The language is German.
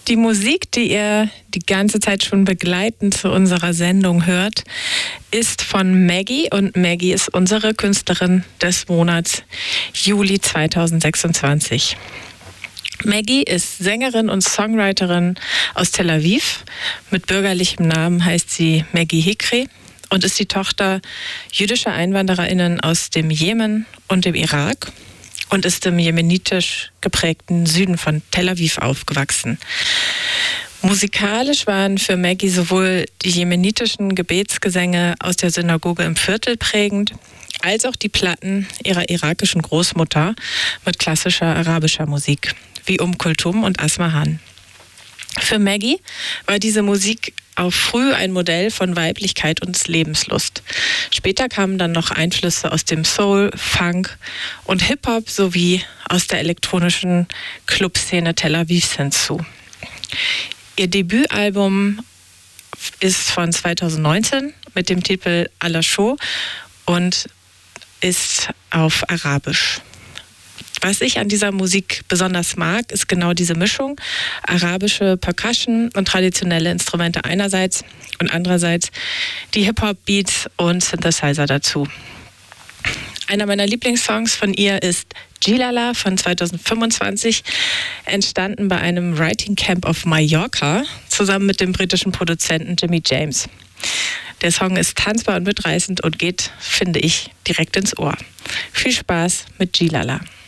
Die Musik, die ihr die ganze Zeit schon begleitend zu unserer Sendung hört, ist von Maggie, und Maggie ist unsere Künstlerin des Monats Juli 2026. Maggie ist Sängerin und Songwriterin aus Tel Aviv. Mit bürgerlichem Namen heißt sie Maggie Hikri und ist die Tochter jüdischer EinwandererInnen aus dem Jemen und dem Irak und ist im jemenitisch geprägten Süden von Tel Aviv aufgewachsen. Musikalisch waren für Maggie sowohl die jemenitischen Gebetsgesänge aus der Synagoge im Viertel prägend, als auch die Platten ihrer irakischen Großmutter mit klassischer arabischer Musik, wie Kulthum und Asmahan. Für Maggie war diese Musik auch früh ein Modell von Weiblichkeit und Lebenslust. Später kamen dann noch Einflüsse aus dem Soul, Funk und Hip-Hop sowie aus der elektronischen Clubszene Tel Avivs hinzu. Ihr Debütalbum ist von 2019 mit dem Titel Ala Show und ist auf Arabisch. Was ich an dieser Musik besonders mag, ist genau diese Mischung. Arabische Percussion und traditionelle Instrumente einerseits und andererseits die Hip-Hop-Beats und Synthesizer dazu. Einer meiner Lieblingssongs von ihr ist Jilala von 2025, entstanden bei einem Writing Camp auf Mallorca, zusammen mit dem britischen Produzenten Jimmy James. Der Song ist tanzbar und mitreißend und geht, finde ich, direkt ins Ohr. Viel Spaß mit Jilala.